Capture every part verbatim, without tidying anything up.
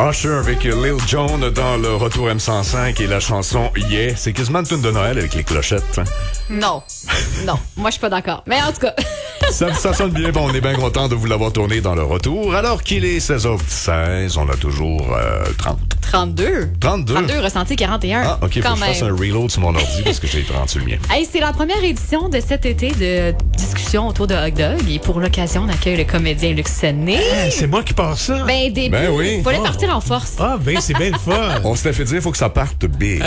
Usher avec Lil Jon dans le Retour M cent cinq et la chanson Yeah. C'est quasiment une tune de Noël avec les clochettes. Hein? Non. Non. Moi, je suis pas d'accord. Mais en tout cas. ça, ça sonne bien. Bon, on est bien content de vous l'avoir tourné dans le Retour. Alors qu'il est seize heures seize, on a toujours euh, trente. trente-deux. trente-deux. trente-deux, ressenti quarante et un. Ah, OK. Faut Quand que je même. fasse un reload sur mon ordi parce que j'ai trente sur le mien. Hey, c'est la première édition de cet été de discussion autour de Hot Dog. Et pour l'occasion, on accueille le comédien Luc Sonnet. Ah, c'est moi qui passe ça. Ben, début. Ben oui. Fallait Oh. partir en force. Ah, ben, c'est bien le fun. On s'était fait dire qu'il faut que ça parte big.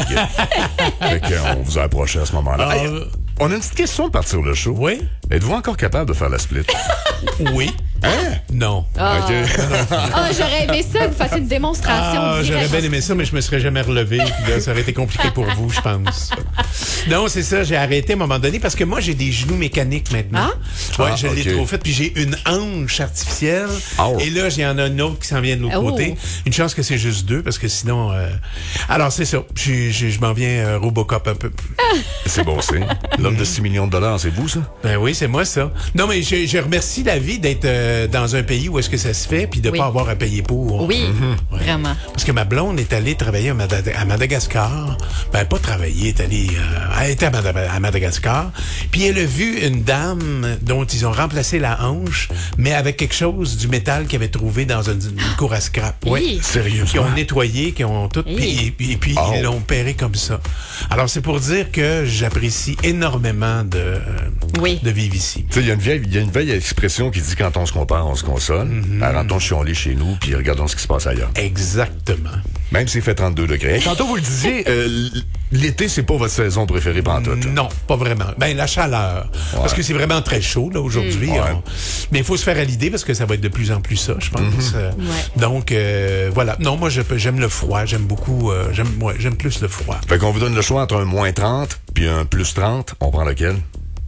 Fait qu'on vous a approché à ce moment-là. Ah, Hey, on a une petite question de partir le show. Oui? Êtes-vous encore capable de faire la split? Oui. Hein? Non. Ah, OK. Ah, j'aurais aimé ça, que vous fassiez une démonstration. Ah, directe. j'aurais bien aimé ça, mais je me serais jamais relevé. Puis là, ça aurait été compliqué pour vous, je pense. Non, c'est ça. J'ai arrêté à un moment donné parce que moi, j'ai des genoux mécaniques maintenant. Ah? Ouais, Ah, je l'ai ok. trop fait. Puis j'ai une hanche artificielle. Oh. Et là, il y en a une autre qui s'en vient de l'autre Oh. côté. Une chance que c'est juste deux parce que sinon. euh, Alors, c'est ça. Je, je, je m'en viens euh, Robocop un peu. C'est bon, c'est. L'homme de six millions de dollars, c'est vous, ça? Ben oui, c'est moi ça. Non, mais je, je remercie la vie d'être euh, dans un pays où est-ce que ça se fait puis de Oui. pas avoir à payer pour. Oui, vraiment. Parce que ma blonde est allée travailler à, Mada- à Madagascar. Ben, pas travailler, elle est allée, euh, elle était à, Mada- à Madagascar. Puis elle a vu une dame dont ils ont remplacé la hanche, mais avec quelque chose du métal qu'ils avaient trouvé dans une, une cour à scrap. Oui. Sérieusement? Qui ont nettoyé, qui ont tout, Oui. puis, puis, et puis Oh. ils l'ont péré comme ça. Alors, c'est pour dire que j'apprécie énormément de, euh, Oui. de vivre ici. Tu sais, il y a une vieille, il y a une vieille expression qui dit quand on se compare, on se console. Alors, rentrons chialer chez nous, puis regardons ce qui se passe ailleurs. Exactement. Même s'il fait trente-deux degrés. Hey, tantôt, vous le disiez, euh, l- l'été, c'est pas votre saison préférée pantoute. Non, pas vraiment. Ben, la chaleur. Parce que c'est vraiment très chaud, là, aujourd'hui. Ouais. On- Mais il faut se faire à l'idée parce que ça va être de plus en plus ça, je pense. Euh, Donc, euh, voilà. Non, moi, je peux- j'aime le froid. J'aime beaucoup, euh, j'aime, ouais, j'aime plus le froid. Fait qu'on vous donne le choix entre un moins trente puis un plus trente. On prend lequel?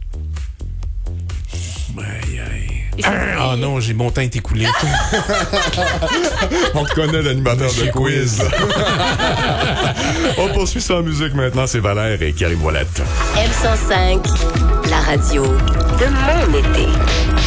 Aïe, aïe. Et c'est- Ah non, j'ai mon temps est écoulé. On te connaît, l'animateur de quiz. On poursuit ça en musique maintenant. C'est Valère et Karim Ouellette. M cent cinq, la radio de mon été.